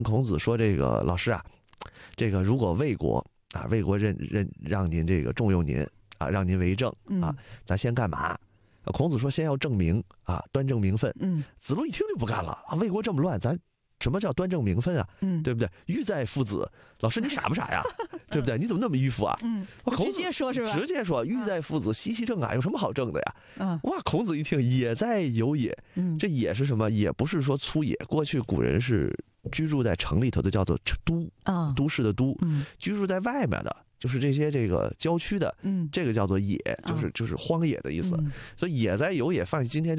孔子说这个老师啊，这个如果魏国啊，魏国让您这个重用您啊，让您为政啊，咱先干嘛？孔子说先要正名啊，端正名分。子路一听就不干了啊，魏国这么乱，咱什么叫端正名分啊？对不对？欲在父子，老师你傻不傻呀？对不对？你怎么那么迂腐啊？ 直接说是吧？ 直接说欲在父子，奚其政啊？有什么好政的呀？哇！孔子一听，也在有也。这也是什么？也不是说粗野。过去古人是居住在城里头的，叫做都啊，都市的都。居住在外面的，就是这些这个郊区的，这个叫做野，就是荒野的意思。所以也在有也放今天就